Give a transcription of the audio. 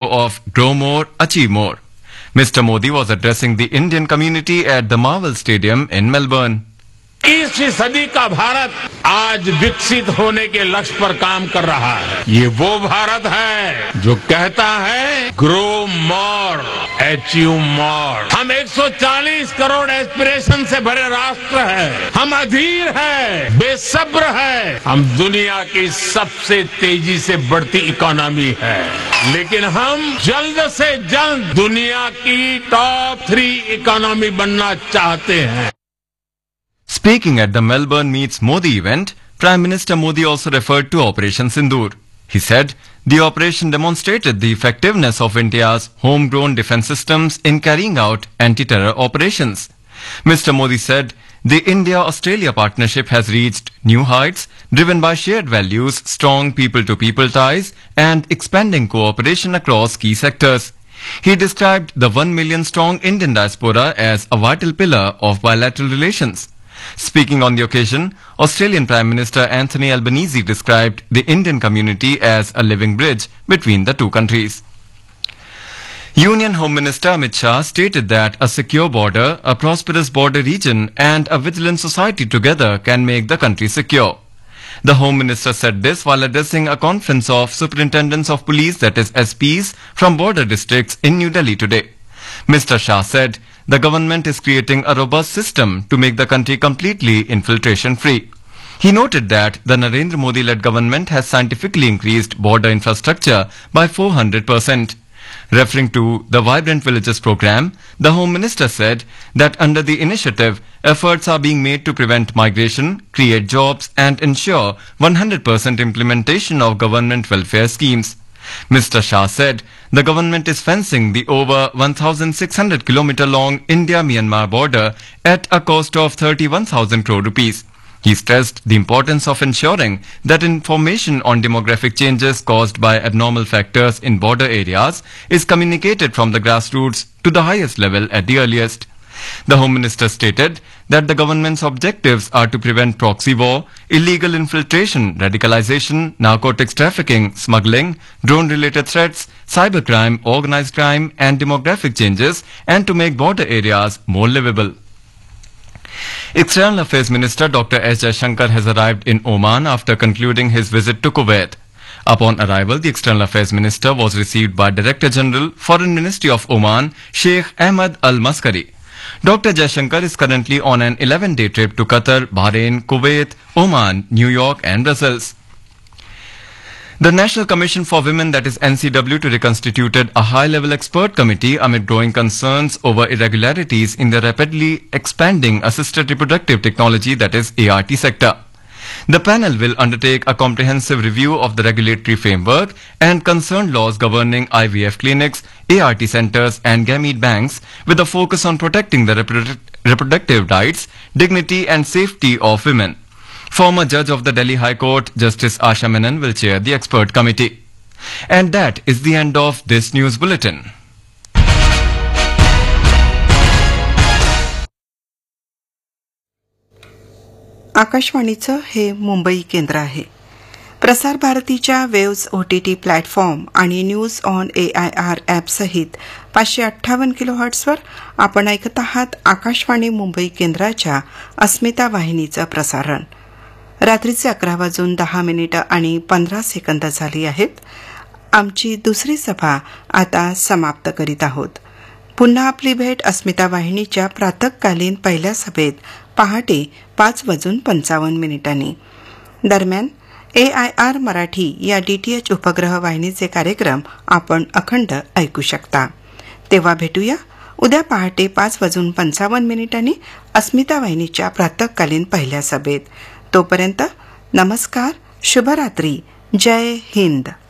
of Grow More, Achieve More. Mr. Modi was addressing the Indian community at the Marvel Stadium in Melbourne. 21वीं सदी का भारत आज विकसित होने के लक्ष्य पर काम कर रहा है। ये वो भारत है जो कहता है ग्रो मोर, अचीव मोर। हम 140 करोड़ एस्पिरेशन से भरे राष्ट्र है। हम अधीर है, बेसब्र है। हम दुनिया की सबसे तेजी से बढ़ती इकोनॉमी है, लेकिन हम जल्द से जल्द दुनिया की टॉप 3 इकोनॉमी बनना चाहते हैं। Speaking at the Melbourne Meets Modi event, Prime Minister Modi also referred to Operation Sindoor. He said the operation demonstrated the effectiveness of India's homegrown defense systems in carrying out anti-terror operations. Mr. Modi said the India-Australia partnership has reached new heights, driven by shared values, strong people-to-people ties, and expanding cooperation across key sectors. He described the 1 million strong Indian diaspora as a vital pillar of bilateral relations. Speaking on the occasion, Australian Prime Minister Anthony Albanese described the Indian community as a living bridge between the two countries. Union Home Minister Amit Shah stated that a secure border, a prosperous border region and a vigilant society together can make the country secure. The Home Minister said this while addressing a conference of superintendents of police, that is SPs, from border districts in New Delhi today. Mr. Shah said the government is creating a robust system to make the country completely infiltration-free. He noted that the Narendra Modi-led government has scientifically increased border infrastructure by 400%. Referring to the Vibrant Villages program, the Home Minister said that under the initiative, efforts are being made to prevent migration, create jobs and ensure 100% implementation of government welfare schemes. Mr. Shah said the government is fencing the over 1,600 km long India-Myanmar border at a cost of 31,000 crore rupees. He stressed the importance of ensuring that information on demographic changes caused by abnormal factors in border areas is communicated from the grassroots to the highest level at the earliest. The Home Minister stated that the government's objectives are to prevent proxy war, illegal infiltration, radicalization, narcotics trafficking, smuggling, drone-related threats, cybercrime, organized crime and demographic changes, and to make border areas more livable. External Affairs Minister Dr. S. Jaishankar has arrived in Oman after concluding his visit to Kuwait. Upon arrival, the External Affairs Minister was received by Director General, Foreign Ministry of Oman, Sheikh Ahmad Al Maskari. Dr. Jaishankar is currently on an 11-day trip to Qatar, Bahrain, Kuwait, Oman, New York and Brussels. The National Commission for Women, that is NCW, reconstituted a high-level expert committee amid growing concerns over irregularities in the rapidly expanding assisted reproductive technology, that is ART sector. The panel will undertake a comprehensive review of the regulatory framework and concerned laws governing IVF clinics, ART centers and gamete banks, with a focus on protecting the reproductive rights, dignity and safety of women. Former judge of the Delhi High Court, Justice Asha Menon, will chair the expert committee. And that is the end of this news bulletin. आकाशवाणीचं हे मुंबई केंद्र आहे. प्रसार भारतीच्या waves OTT platform आणि news on AIR ॲपसहित 558 किलोहर्ट्झवर आपण ऐकत आहात आकाशवाणी मुंबई केंद्राच्या अस्मिता वाहिनीचं प्रसारण. रात्रीचे 11:10 आणि 15 सेकंद झाली आहेत. आमची दुसरी सभा आता समाप्त करीत आहोत. पुन्हा आपली भेट अस्मिता वाहिनीच्या प्रातःकालीन पहिल्या सभेत पहाटे 5:55 दरम्यान AIR मराठी या DTH उपग्रह वाहिनीचे कार्यक्रम आपण अखंड ऐकू शकता. तेव्हा भेटूया उद्या पहाटे 5:55 अस्मिता वाहिनीच्या प्रातःकालीन पहिल्या सभेत. तोपर्यंत नमस्कार, शुभरात्री, जय हिंद.